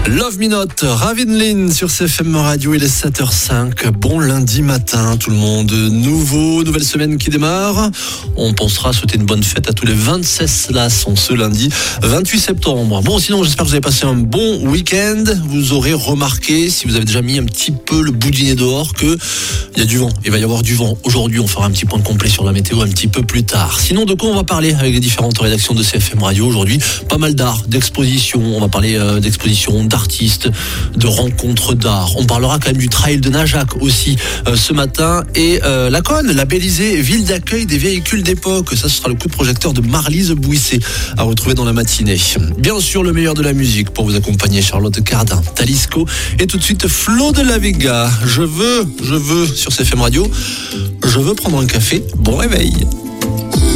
Love Me Not, Ravinlin sur CFM Radio, il est 7h05. Bon lundi matin tout le monde, nouvelle semaine qui démarre. On pensera souhaiter une bonne fête à tous les 26 las en ce lundi 28 septembre. Bon, sinon j'espère que vous avez passé un bon week-end. Vous aurez remarqué, si vous avez déjà mis un petit peu le bout du nez dehors, que il y a du vent, il va y avoir du vent. Aujourd'hui on fera un petit point complet sur la météo un petit peu plus tard. Sinon de quoi on va parler avec les différentes rédactions de CFM Radio aujourd'hui? Pas mal d'art, d'exposition, on va parler d'exposition, d'artistes, de rencontres d'art. On parlera quand même du trail de Najac aussi ce matin. Et la Conne, labellisée ville d'accueil des véhicules d'époque. Ça, ce sera le coup de projecteur de Marlise Bouissé à retrouver dans la matinée. Bien sûr, le meilleur de la musique pour vous accompagner, Charlotte Cardin, Talisco. Et tout de suite, Flo de la Vega. Je veux, sur CFM Radio, je veux prendre un café. Bon réveil.